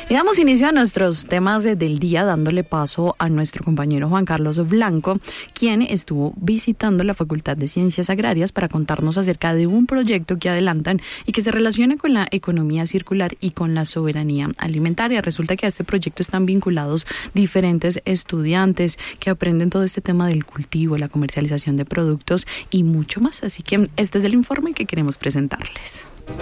Y damos inicio a nuestros temas del día dándole paso a nuestro compañero Juan Carlos Blanco, quien estuvo visitando la Facultad de Ciencias Agrarias para contarnos acerca de un proyecto que adelantan y que se relaciona con la economía circular y con la soberanía alimentaria. Resulta que a este proyecto están vinculados diferentes estudiantes que aprenden todo este tema del cultivo, la comercialización de productos y mucho más. Así que este es el informe que queremos presentarles.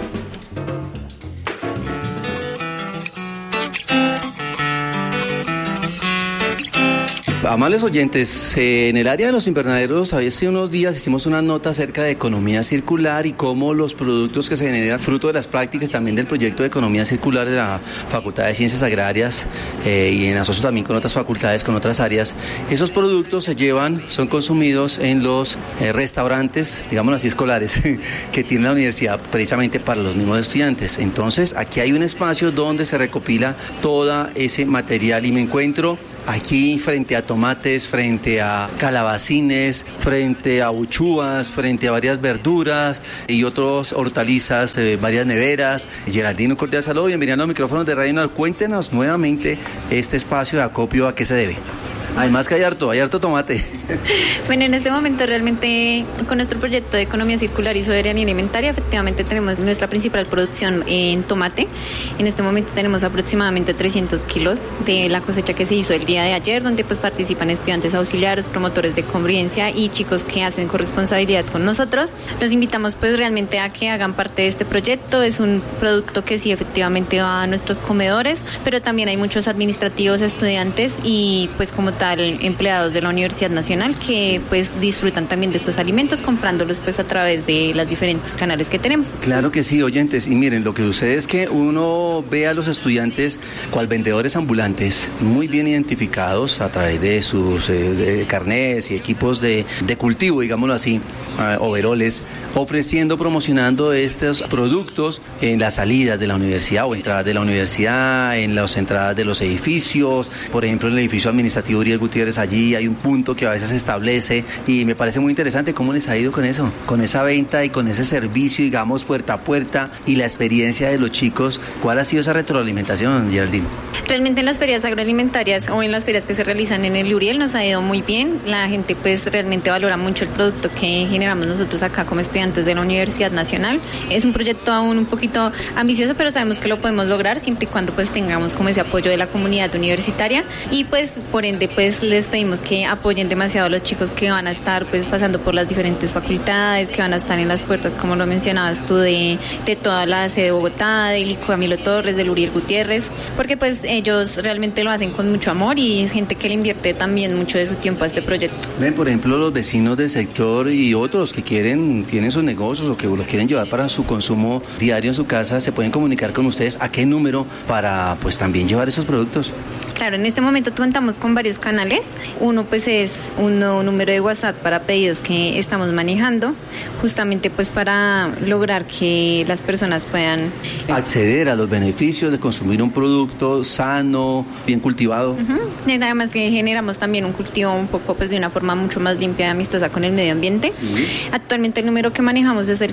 Amables oyentes, en el área de los invernaderos hace unos días hicimos una nota acerca de economía circular y cómo los productos que se generan fruto de las prácticas también del proyecto de economía circular de la Facultad de Ciencias Agrarias y en asocio también con otras facultades, con otras áreas, esos productos se llevan, son consumidos en los restaurantes, digámoslo así, escolares, que tiene la universidad precisamente para los mismos estudiantes. Entonces, aquí hay un espacio donde se recopila todo ese material y me encuentro aquí frente a tomates, frente a calabacines, frente a uchuvas, frente a varias verduras y otras hortalizas, varias neveras. Geraldine, un cordial saludo, bienvenido a los micrófonos de Radio Nacional. Cuéntenos nuevamente este espacio de acopio, ¿a qué se debe? Además que hay harto tomate. Bueno, en este momento realmente con nuestro proyecto de economía circular y soberanía alimentaria, efectivamente tenemos nuestra principal producción en tomate. En este momento tenemos aproximadamente 300 kilos de la cosecha que se hizo el día de ayer, donde pues participan estudiantes auxiliares, promotores de convivencia y chicos que hacen corresponsabilidad con nosotros. Los invitamos pues realmente a que hagan parte de este proyecto. Es un producto que sí efectivamente va a nuestros comedores, pero también hay muchos administrativos, estudiantes y pues como tal empleados de la Universidad Nacional que pues disfrutan también de estos alimentos comprándolos pues a través de las diferentes canales que tenemos. Claro que sí, oyentes, y miren, lo que sucede es que uno ve a los estudiantes cual vendedores ambulantes, muy bien identificados a través de sus carnets y equipos de cultivo, digámoslo así, overoles, ofreciendo, promocionando estos productos en las salidas de la universidad o entradas de la universidad, en las entradas de los edificios. Por ejemplo, en el edificio administrativo Uriel Gutiérrez, allí hay un punto que a veces se establece y me parece muy interesante cómo les ha ido con eso, con esa venta y con ese servicio, digamos, puerta a puerta y la experiencia de los chicos. ¿Cuál ha sido esa retroalimentación, Geraldine? Realmente en las ferias agroalimentarias o en las ferias que se realizan en el Uriel nos ha ido muy bien. La gente pues realmente valora mucho el producto que generamos nosotros acá como estudiantes de la Universidad Nacional. Es un proyecto aún un poquito ambicioso, pero sabemos que lo podemos lograr siempre y cuando pues tengamos como ese apoyo de la comunidad universitaria y pues por ende pues les pedimos que apoyen demasiado a los chicos que van a estar pues pasando por las diferentes facultades, que van a estar en las puertas, como lo mencionabas tú, de toda la sede de Bogotá, del Camilo Torres, del Uriel Gutiérrez, porque pues ellos realmente lo hacen con mucho amor y es gente que le invierte también mucho de su tiempo a este proyecto. Ven, por ejemplo, los vecinos del sector y otros que tienen sus negocios o que lo quieren llevar para su consumo diario en su casa, se pueden comunicar con ustedes. ¿A qué número para pues también llevar esos productos? Claro, en este momento contamos con varios canales. Uno pues es un nuevo número de WhatsApp para pedidos que estamos manejando, justamente pues para lograr que las personas puedan acceder a los beneficios de consumir un producto sano, bien cultivado. Y además que generamos también un cultivo un poco pues de una forma mucho más limpia y amistosa con el medio ambiente. Sí. Actualmente el número que manejamos es el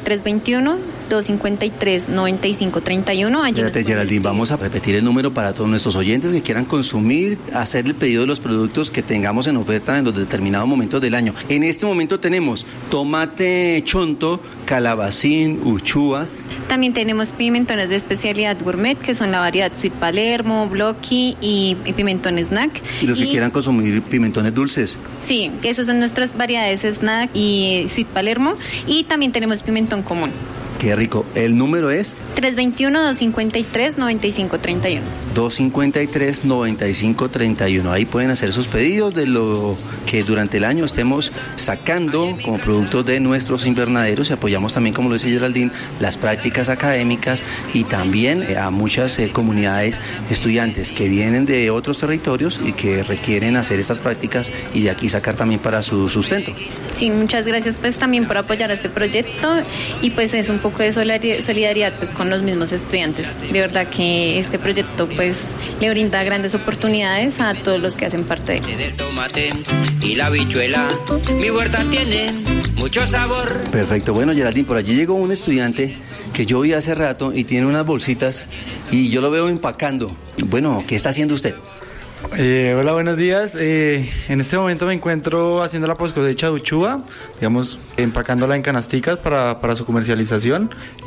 321-253-9531. Espérate, Geraldine, vamos a repetir el número para todos nuestros oyentes que quieran consumir, hacer el pedido de los productos que tengamos en oferta en los determinados momentos del año. En este momento tenemos tomate chonto, calabacín, uchuvas. También tenemos pimentones de especialidad gourmet, que son la variedad Sweet Palermo, Blocky y pimentón snack. ¿Y los que quieran consumir pimentones dulces? Sí, esas son nuestras variedades snack y Sweet Palermo. Y también tenemos pimentón común. Qué rico. ¿El número es? 321-253-9531. 253-9531. Ahí pueden hacer sus pedidos de lo que durante el año estemos sacando como productos de nuestros invernaderos y apoyamos también, como lo dice Geraldine, las prácticas académicas y también a muchas comunidades estudiantes que vienen de otros territorios y que requieren hacer estas prácticas y de aquí sacar también para su sustento. Sí, muchas gracias pues también por apoyar a este proyecto y pues es un poco de solidaridad pues con los mismos estudiantes. De verdad que este proyecto pues pues le brinda grandes oportunidades a todos los que hacen parte de él. Del tomate y la habichuela, mi huerta tiene mucho sabor. Perfecto, bueno Geraldine, por allí llegó un estudiante que yo vi hace rato y tiene unas bolsitas y yo lo veo empacando. Bueno, ¿qué está haciendo usted? Hola, buenos días. En este momento me encuentro haciendo la poscosecha de uchuva, digamos, empacándola en canasticas para su comercialización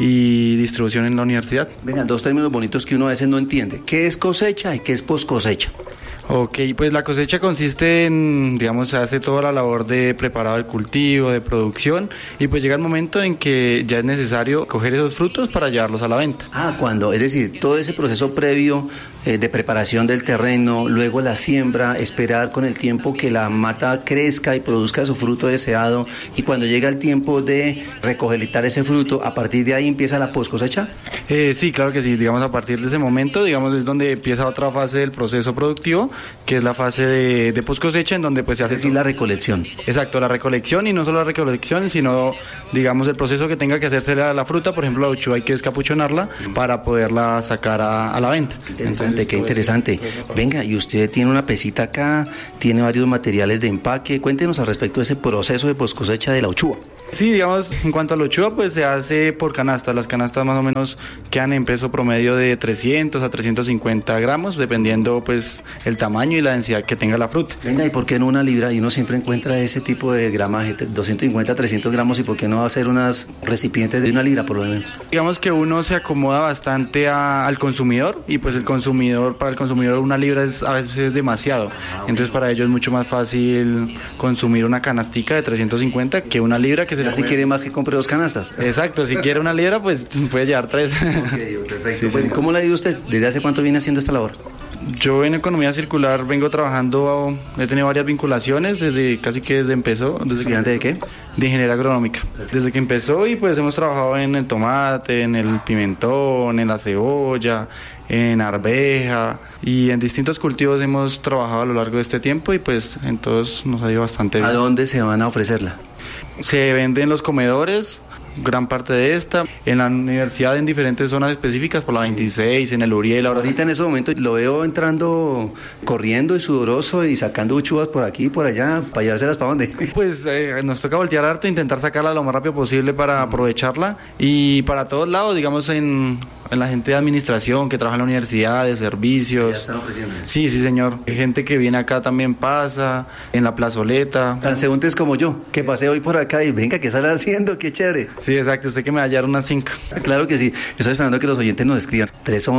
y distribución en la universidad. Venga, dos términos bonitos que uno a veces no entiende. ¿Qué es cosecha y qué es poscosecha? Ok, pues la cosecha consiste en, digamos, se hace toda la labor de preparado del cultivo, de producción, y pues llega el momento en que ya es necesario coger esos frutos para llevarlos a la venta. Es decir, todo ese proceso previo de preparación del terreno, luego la siembra, esperar con el tiempo que la mata crezca y produzca su fruto deseado, y cuando llega el tiempo de recolectar ese fruto, a partir de ahí empieza la poscosecha. Sí, claro que sí, digamos, a partir de ese momento, digamos, es donde empieza otra fase del proceso productivo, que es la fase de poscosecha, en donde pues se hace... Es decir, la recolección. Exacto, la recolección, y no solo la recolección, sino, digamos, el proceso que tenga que hacerse la fruta. Por ejemplo, la uchuva hay que escapuchonarla para poderla sacar a la venta. Qué interesante. Venga, y usted tiene una pesita acá, tiene varios materiales de empaque. Cuéntenos al respecto de ese proceso de poscosecha de la uchuva. Sí, digamos, en cuanto a la uchuva, pues se hace por canastas. Las canastas más o menos quedan en peso promedio de 300 a 350 gramos, dependiendo pues el tamaño y la densidad que tenga la fruta. Venga, ¿y por qué no una libra? Y uno siempre encuentra ese tipo de gramaje, 250 a 300 gramos, ¿y por qué no hacer unas recipientes de una libra por lo menos? Digamos que uno se acomoda bastante al consumidor, y pues para el consumidor una libra a veces es demasiado. Entonces para ellos es mucho más fácil consumir una canastica de 350 que una libra que si quiere más que compre dos canastas. Exacto, si quiere una libra, pues puede llevar 3. Okay, perfecto. Sí, ¿Cómo le ha ido usted? ¿Desde hace cuánto viene haciendo esta labor? Yo en economía circular vengo trabajando, he tenido varias vinculaciones desde empezó. ¿Estudiante de qué? De ingeniería agronómica. Desde que empezó, y pues hemos trabajado en el tomate, en el pimentón, en la cebolla, en arveja, y en distintos cultivos hemos trabajado a lo largo de este tiempo, y pues en todos nos ha ido bastante bien. ¿A dónde se van a ofrecerla? Se vende en los comedores, gran parte de esta, en la universidad en diferentes zonas específicas, por la 26, en el Uriel. Ahorita en esos momentos lo veo entrando, corriendo y sudoroso y sacando uchuvas por aquí y por allá, para llevárselas para dónde. Pues nos toca voltear harto, intentar sacarla lo más rápido posible para aprovecharla, y para todos lados, digamos, en la gente de administración que trabaja en la universidad, de servicios. ¿Ya están ofreciendo? Sí, señor. Gente que viene acá también pasa, en la plazoleta. Transeúntes como yo, que pasé hoy por acá y venga, ¿qué sale haciendo? ¡Qué chévere! Sí, exacto. Usted que me va a hallar unas 5. Claro que sí. Estoy esperando que los oyentes nos escriban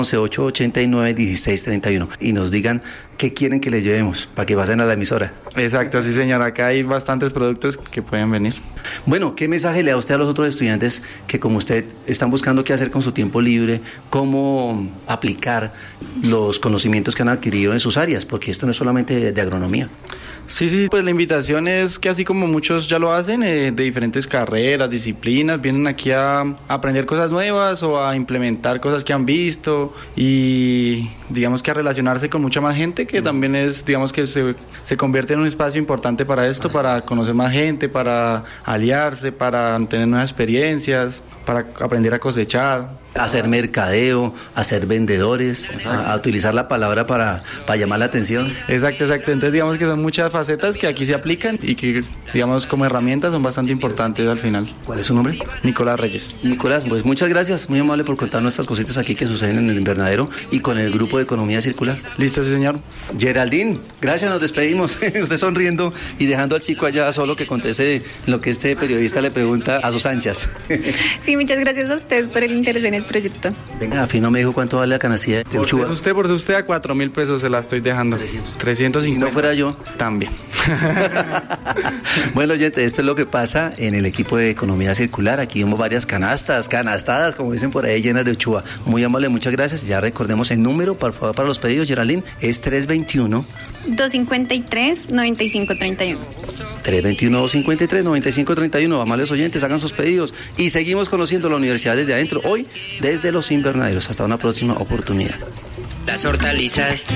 311-889-1631 y nos digan qué quieren que les llevemos para que pasen a la emisora. Exacto, sí, señor. Acá hay bastantes productos que pueden venir. Bueno, ¿qué mensaje le da usted a los otros estudiantes que, como usted, están buscando qué hacer con su tiempo libre, cómo aplicar los conocimientos que han adquirido en sus áreas? Porque esto no es solamente de agronomía. Sí, pues la invitación es que, así como muchos ya lo hacen, de diferentes carreras, disciplinas, vienen aquí a aprender cosas nuevas o a implementar cosas que han visto, y digamos que a relacionarse con mucha más gente, que también es, digamos que se convierte en un espacio importante para esto, para conocer más gente, para aliarse, para tener nuevas experiencias, para aprender a cosechar. Hacer mercadeo, a ser vendedores, a utilizar la palabra para llamar la atención. Exacto. Entonces digamos que son muchas facetas que aquí se aplican y que, digamos, como herramientas son bastante importantes al final. ¿Cuál es su nombre? Nicolás Reyes. Nicolás, pues muchas gracias, muy amable por contarnos estas cositas aquí que suceden en el invernadero y con el grupo de Economía Circular. Listo, sí, señor. Geraldine, gracias, nos despedimos. Usted sonriendo y dejando al chico allá solo que conteste lo que este periodista le pregunta a sus anchas. Sí, muchas gracias a ustedes por el interés en el proyecto. Venga, a fin no me dijo cuánto vale la canastilla de uchuva. Por usted a 4.000 pesos se la estoy dejando. 350. Si no fuera yo. También. Bueno, oyente, esto es lo que pasa en el equipo de Economía Circular. Aquí vemos varias canastadas, como dicen por ahí, llenas de uchuva. Muy amable, muchas gracias. Ya recordemos el número, por favor, para los pedidos, Geraldine, es 321-253-9531. 321-253-9531. Amables oyentes, hagan sus pedidos y seguimos conociendo la universidad desde adentro, hoy desde los invernaderos. Hasta una próxima oportunidad. Las hortalizas